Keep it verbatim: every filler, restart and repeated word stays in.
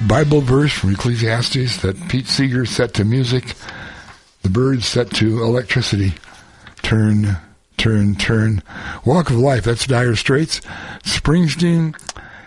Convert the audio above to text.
Bible verse from Ecclesiastes that Pete Seeger set to music, the Byrds set to electricity. Turn, turn, turn. Walk of Life, that's Dire Straits. Springsteen,